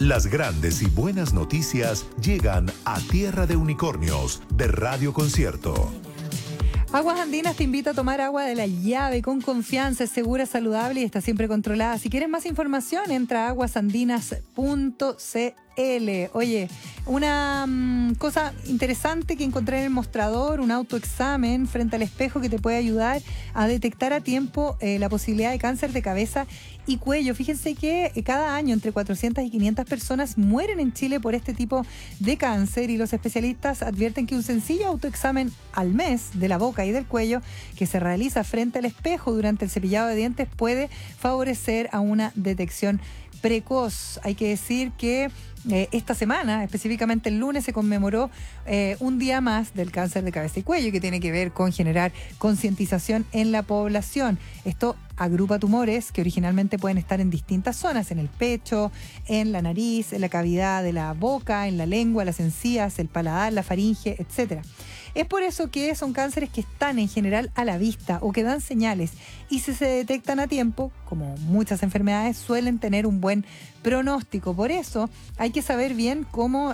Las grandes y buenas noticias llegan a Tierra de Unicornios de Radio Concierto. Aguas Andinas te invita a tomar agua de la llave con confianza, es segura, saludable y está siempre controlada. Si quieres más información, entra a aguasandinas.cl. Oye, una cosa interesante que encontré en el mostrador, un autoexamen frente al espejo que te puede ayudar a detectar a tiempo la posibilidad de cáncer de cabeza y cuello. Fíjense que cada año entre 400 y 500 personas mueren en Chile por este tipo de cáncer y los especialistas advierten que un sencillo autoexamen al mes de la boca y del cuello que se realiza frente al espejo durante el cepillado de dientes puede favorecer a una detección precoz. Hay que decir que esta semana, específicamente el lunes, se conmemoró un día más del cáncer de cabeza y cuello, que tiene que ver con generar concientización en la población. Esto agrupa tumores que originalmente pueden estar en distintas zonas, en el pecho, en la nariz, en la cavidad de la boca, en la lengua, las encías, el paladar, la faringe, etc. Es por eso que son cánceres que están en general a la vista o que dan señales y si se detectan a tiempo, como muchas enfermedades, suelen tener un buen pronóstico. Por eso hay que saber bien cómo,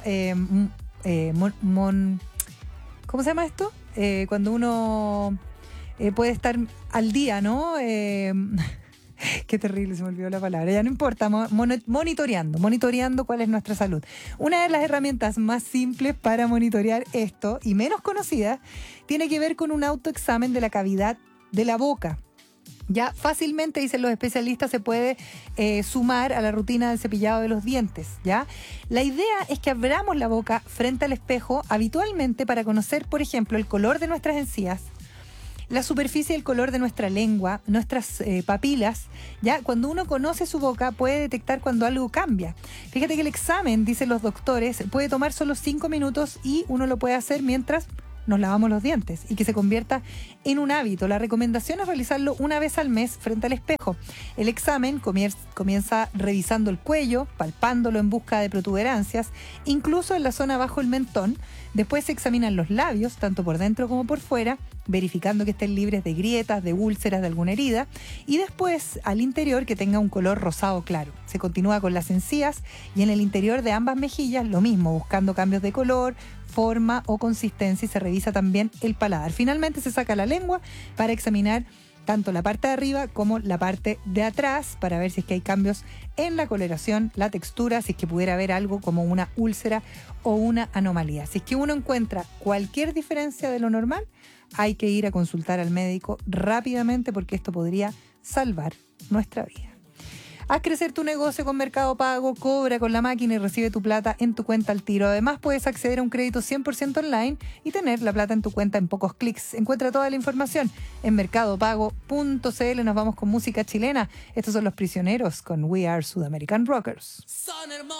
¿cómo se llama esto? Cuando uno puede estar al día, ¿no? Qué terrible, se me olvidó la palabra. Ya no importa, monitoreando cuál es nuestra salud. Una de las herramientas más simples para monitorear esto y menos conocida tiene que ver con un autoexamen de la cavidad de la boca. Ya fácilmente, dicen los especialistas, se puede sumar a la rutina del cepillado de los dientes, ¿ya? La idea es que abramos la boca frente al espejo habitualmente para conocer, por ejemplo, el color de nuestras encías, la superficie y el color de nuestra lengua, nuestras papilas. Ya cuando uno conoce su boca puede detectar cuando algo cambia. Fíjate que el examen, dicen los doctores, puede tomar solo 5 minutos y uno lo puede hacer mientras nos lavamos los dientes y que se convierta en un hábito. La recomendación es realizarlo una vez al mes frente al espejo. El examen comienza revisando el cuello, palpándolo en busca de protuberancias, incluso en la zona bajo el mentón. Después se examinan los labios, tanto por dentro como por fuera, verificando que estén libres de grietas, de úlceras, de alguna herida. Y después al interior que tenga un color rosado claro. Se continúa con las encías y en el interior de ambas mejillas lo mismo, buscando cambios de color, forma o consistencia y se revisa también el paladar. Finalmente se saca la lengua para examinar tanto la parte de arriba como la parte de atrás para ver si es que hay cambios en la coloración, la textura, si es que pudiera haber algo como una úlcera o una anomalía. Si es que uno encuentra cualquier diferencia de lo normal, hay que ir a consultar al médico rápidamente porque esto podría salvar nuestra vida. Haz crecer tu negocio con Mercado Pago, cobra con la máquina y recibe tu plata en tu cuenta al tiro. Además, puedes acceder a un crédito 100% online y tener la plata en tu cuenta en pocos clics. Encuentra toda la información en mercadopago.cl. Nos vamos con música chilena. Estos son Los Prisioneros con We Are Sudamerican Rockers.